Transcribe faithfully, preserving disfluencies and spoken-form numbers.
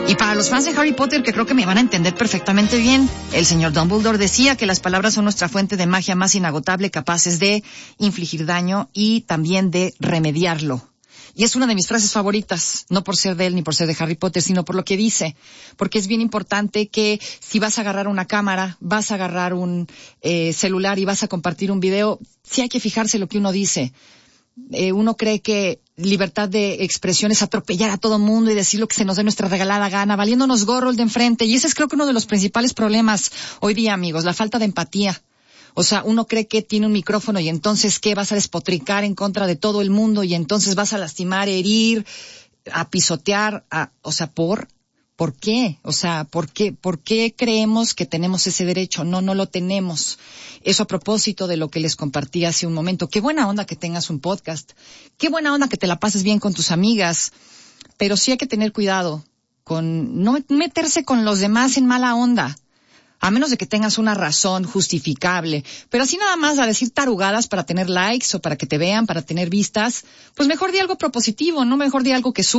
Y para los fans de Harry Potter, que creo que me van a entender perfectamente bien, el señor Dumbledore decía que las palabras son nuestra fuente de magia más inagotable, capaces de infligir daño y también de remediarlo. Y es una de mis frases favoritas, no por ser de él ni por ser de Harry Potter, sino por lo que dice. Porque es bien importante que si vas a agarrar una cámara, vas a agarrar un eh, celular y vas a compartir un video, sí hay que fijarse lo que uno dice. Eh, uno cree que libertad de expresión es atropellar a todo mundo y decir lo que se nos dé nuestra regalada gana, valiéndonos gorro el de enfrente. Y ese es creo que uno de los principales problemas hoy día, amigos, la falta de empatía. O sea, uno cree que tiene un micrófono y entonces, ¿qué? Vas a despotricar en contra de todo el mundo y entonces vas a lastimar, herir, a pisotear, a, o sea, ¿por? ¿Por qué? O sea, ¿por qué? ¿Por qué creemos que tenemos ese derecho? No, no lo tenemos. Eso a propósito de lo que les compartí hace un momento. Qué buena onda que tengas un podcast. Qué buena onda que te la pases bien con tus amigas. Pero sí hay que tener cuidado con no meterse con los demás en mala onda. A menos de que tengas una razón justificable. Pero así nada más a decir tarugadas para tener likes o para que te vean, para tener vistas, pues mejor di algo propositivo, no mejor di algo que suma.